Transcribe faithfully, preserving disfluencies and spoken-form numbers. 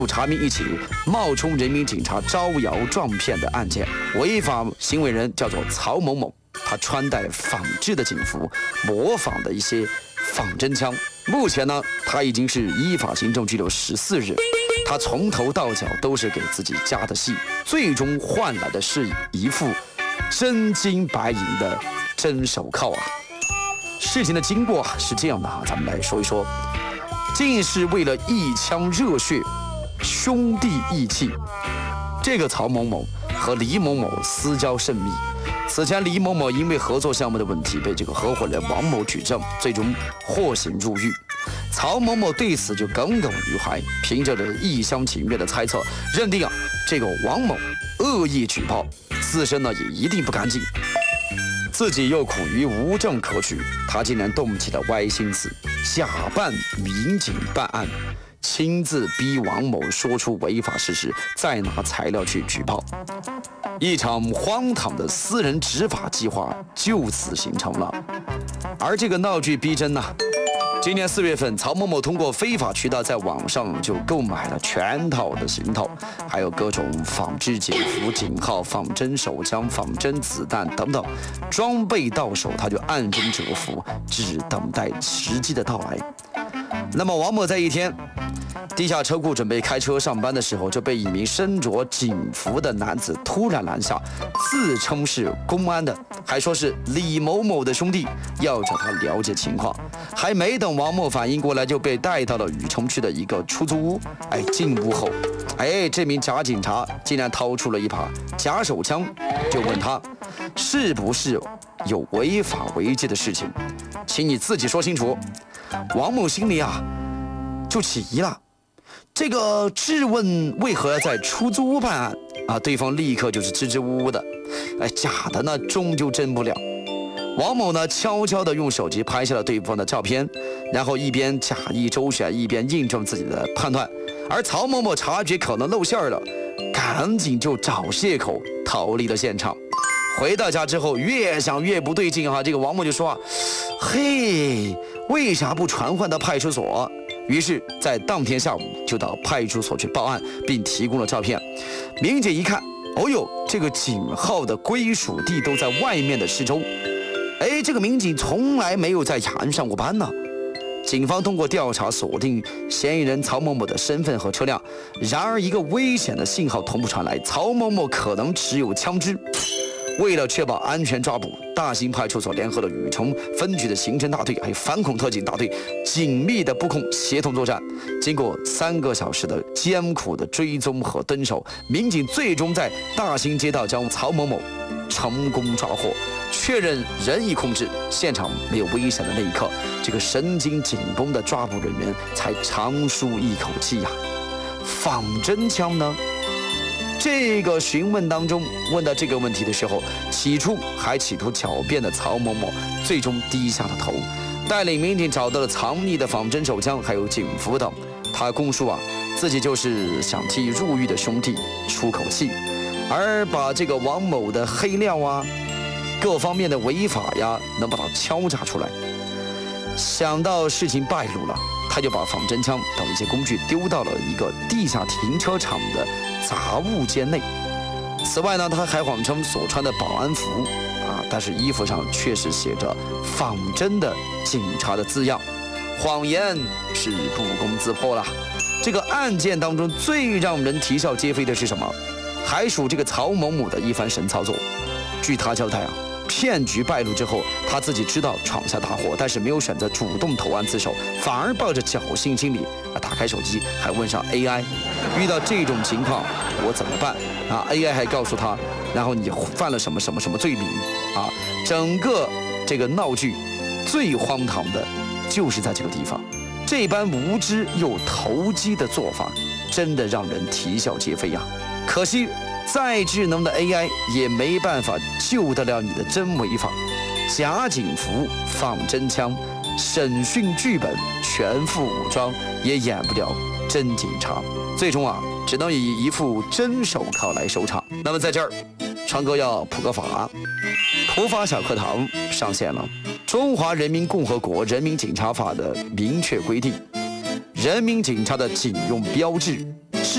查明一起冒充人民警察招摇撞骗的案件，违法行为人叫做曹某某，他穿戴仿制的警服，模仿的一些仿真枪。目前呢，他已经是依法行政拘留十四日。他从头到脚都是给自己加的戏，最终换来的是一副真金白银的真手铐啊！事情的经过是这样的啊，咱们来说一说，竟是为了一腔热血。兄弟义气，这个曹某某和李某某私交甚密。此前，李某某因为合作项目的问题被这个合伙人王某举证，最终获刑入狱。曹某某对此就耿耿于怀，凭着这一厢情愿的猜测，认定啊这个王某恶意举报，自身呢也一定不干净，自己又苦于无证可取，他竟然动起了歪心思，假扮民警办案。亲自逼王某说出违法事实，再拿材料去举报，一场荒唐的私人执法计划就此形成了。而这个闹剧逼真呐、啊！今年四月份，曹某某通过非法渠道在网上就购买了全套的行头，还有各种仿制警服、警号、仿真手枪、仿真子弹等等，装备到手他就暗中蛰伏，只等待时机的到来。那么王某在一天地下车库准备开车上班的时候，就被一名身着警服的男子突然拦下，自称是公安的，还说是李某某的兄弟，要找他了解情况。还没等王某反应过来，就被带到了禹城区的一个出租屋。哎，进屋后，哎，这名假警察竟然掏出了一把假手枪，就问他是不是有违法违纪的事情，请你自己说清楚。王某心里啊就起疑了，这个质问为何要在出租屋办案啊？对方立刻就是支支吾吾的，哎，假的呢终究真不了。王某呢悄悄地用手机拍下了对方的照片，然后一边假意周旋，一边印证自己的判断。而曹某某察觉可能露馅了，赶紧就找借口逃离了现场。回到家之后，越想越不对劲哈、啊，这个王某就说啊，嘿，为啥不传唤到派出所？于是，在当天下午就到派出所去报案，并提供了照片。民警一看，哦呦，这个警号的归属地都在外面的市州。哎，这个民警从来没有在雅安上过班呢。警方通过调查锁定嫌疑人曹某某的身份和车辆，然而一个危险的信号同步传来，曹某某可能持有枪支。为了确保安全抓捕，大兴派出所联合了禹城分局的刑侦大队，还有反恐特警大队，紧密的布控，协同作战。经过三个小时的艰苦的追踪和蹲守，民警最终在大兴街道将曹某某成功抓获，确认人已控制，现场没有危险的那一刻，这个神经紧绷的抓捕人员才长舒一口气呀、啊。仿真枪呢？这个询问当中问到这个问题的时候，起初还企图狡辩的曹某某，最终低下了头，带领民警找到了藏匿的仿真手枪，还有警服等。他供述啊，自己就是想替入狱的兄弟出口气，而把这个王某的黑料啊，各方面的违法呀，能把它敲诈出来。想到事情败露了，他就把仿真枪等一些工具丢到了一个地下停车场的杂物间内。此外呢，他还谎称所穿的保安服啊，但是衣服上确实写着仿真的警察的字样，谎言是不攻自破了。这个案件当中最让人啼笑皆非的是什么？还属这个曹某某的一番神操作。据他交代啊，骗局败露之后，他自己知道闯下大祸，但是没有选择主动投案自首，反而抱着侥幸心理啊，打开手机还问上 A I， 遇到这种情况我怎么办啊 ？A I 还告诉他，然后你犯了什么什么什么罪名啊？整个这个闹剧最荒唐的就是在这个地方，这般无知又投机的做法，真的让人啼笑皆非呀、啊。可惜再智能的 A I 也没办法救得了你的真违法。假警服、仿真枪、审讯剧本、全副武装，也演不了真警察。最终啊，只能以一副真手铐来收场。那么在这儿，川哥要普个法，普法小课堂上线了。中华人民共和国人民警察法的明确规定，人民警察的警用标志